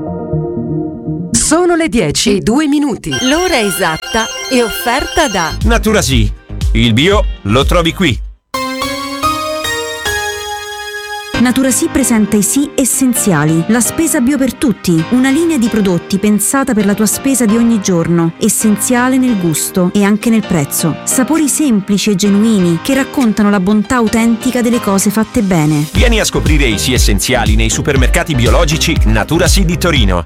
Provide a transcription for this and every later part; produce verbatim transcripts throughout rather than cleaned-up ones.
Sono le dieci e due minuti. L'ora esatta è offerta da Naturasì. Il bio lo trovi qui. Naturasì presenta i Sì Essenziali, la spesa bio per tutti, una linea di prodotti pensata per la tua spesa di ogni giorno, essenziale nel gusto e anche nel prezzo. Sapori semplici e genuini che raccontano la bontà autentica delle cose fatte bene. Vieni a scoprire i Sì Essenziali nei supermercati biologici Naturasì di Torino.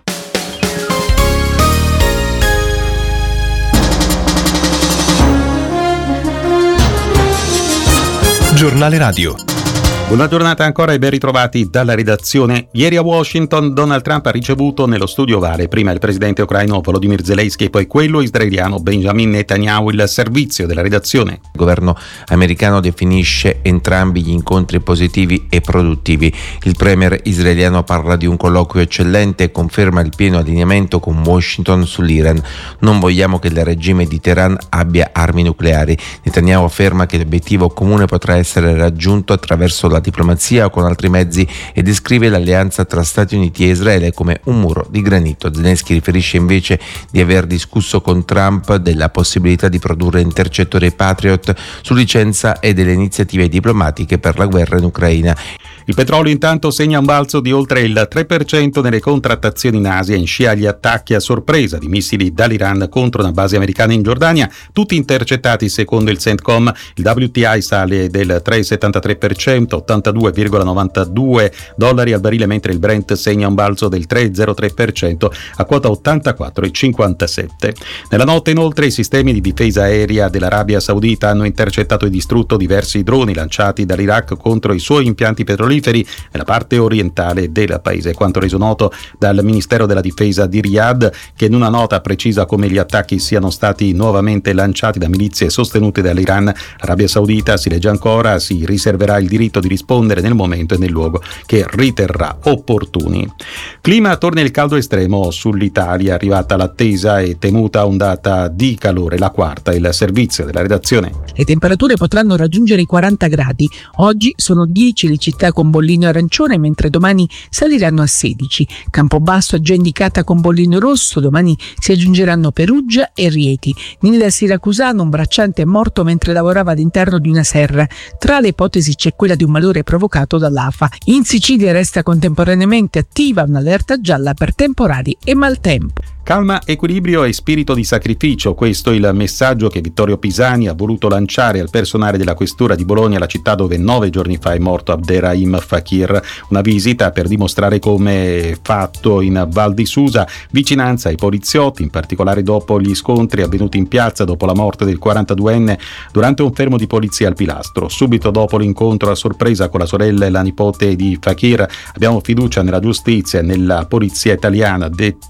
Giornale Radio. Buona giornata ancora e ben ritrovati dalla redazione. Ieri a Washington Donald Trump ha ricevuto nello studio ovale prima il presidente ucraino Volodymyr Zelensky e poi quello israeliano Benjamin Netanyahu. Il servizio della redazione. Il governo americano definisce entrambi gli incontri positivi e produttivi. Il premier israeliano parla di un colloquio eccellente e conferma il pieno allineamento con Washington sull'Iran. Non vogliamo che il regime di Teheran abbia armi nucleari. Netanyahu afferma che l'obiettivo comune potrà essere raggiunto attraverso la la diplomazia o con altri mezzi e descrive l'alleanza tra Stati Uniti e Israele come un muro di granito. Zelensky riferisce invece di aver discusso con Trump della possibilità di produrre intercettori Patriot su licenza e delle iniziative diplomatiche per la guerra in Ucraina. Il petrolio intanto segna un balzo di oltre il tre per cento nelle contrattazioni in Asia in scia agli attacchi a sorpresa di missili dall'Iran contro una base americana in Giordania, tutti intercettati secondo il CENTCOM. Il W T I sale del tre virgola settantatré per cento, ottantadue virgola novantadue dollari al barile, mentre il Brent segna un balzo del tre virgola zero tre per cento a quota ottantaquattro virgola cinquantasette. Nella notte inoltre i sistemi di difesa aerea dell'Arabia Saudita hanno intercettato e distrutto diversi droni lanciati dall'Iraq contro i suoi impianti petroliferi nella parte orientale del paese. Quanto reso noto dal Ministero della Difesa di Riyadh, che in una nota precisa come gli attacchi siano stati nuovamente lanciati da milizie sostenute dall'Iran, l'Arabia Saudita, si legge ancora, si riserverà il diritto di rispondere nel momento e nel luogo che riterrà opportuni. Clima, torna il caldo estremo sull'Italia, arrivata l'attesa e temuta ondata di calore, la quarta, il servizio della redazione. Le temperature potranno raggiungere i quaranta gradi. Oggi sono dieci le città con bollino arancione, mentre domani saliranno a sedici. Campobasso è già indicata con bollino rosso, domani si aggiungeranno Perugia e Rieti. Nil siracusano, un bracciante è morto mentre lavorava all'interno di una serra. Tra le ipotesi c'è quella di un malore provocato dall'A F A. In Sicilia resta contemporaneamente attiva un'allerta gialla per temporali e maltempo. Calma, equilibrio e spirito di sacrificio, questo è il messaggio che Vittorio Pisani ha voluto lanciare al personale della questura di Bologna, la città dove nove giorni fa è morto Abderrahim Fakir. Una visita per dimostrare come fatto in Val di Susa vicinanza ai poliziotti, in particolare dopo gli scontri avvenuti in piazza dopo la morte del quarantaduenne durante un fermo di polizia al Pilastro. Subito dopo l'incontro a sorpresa con la sorella e la nipote di Fakir, abbiamo fiducia nella giustizia e nella polizia italiana,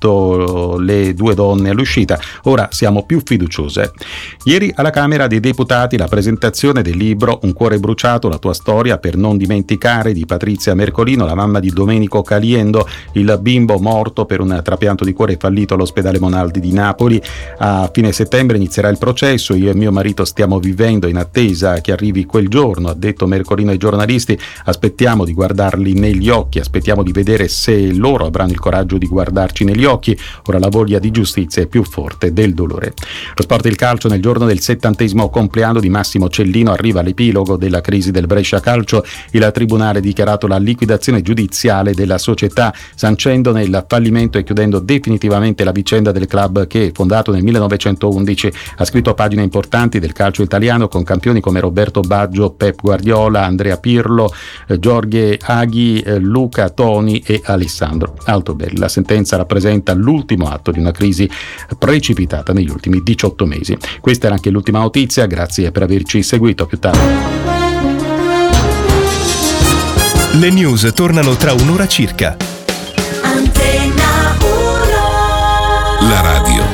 detto le due donne all'uscita. Ora siamo più fiduciose. Ieri alla Camera dei Deputati la presentazione del libro Un cuore bruciato, la tua storia per non dimenticare di Patrizia Mercolino, la mamma di Domenico Caliendo, il bimbo morto per un trapianto di cuore fallito all'ospedale Monaldi di Napoli. A fine settembre inizierà il processo, io e mio marito stiamo vivendo in attesa che arrivi quel giorno, ha detto Mercolino ai giornalisti. Aspettiamo di guardarli negli occhi, aspettiamo di vedere se loro avranno il coraggio di guardarci negli occhi. Ora la voglia di giustizia è più forte del dolore. Lo sport e il calcio, nel giorno del settantesimo compleanno di Massimo Cellino arriva l'epilogo della crisi del Brescia Calcio. Il tribunale ha dichiarato la liquidazione giudiziale della società, sancendone il fallimento e chiudendo definitivamente la vicenda del club che, fondato nel millenovecentoundici, ha scritto pagine importanti del calcio italiano con campioni come Roberto Baggio, Pep Guardiola, Andrea Pirlo, eh, Jorge Aghi, eh, Luca Toni e Alessandro Altobelli. La sentenza rappresenta l'ultimo atto di una crisi precipitata negli ultimi diciotto mesi. Questa era anche l'ultima notizia, grazie per averci seguito. Più tardi. Le news tornano tra un'ora circa. Antena uno. La radio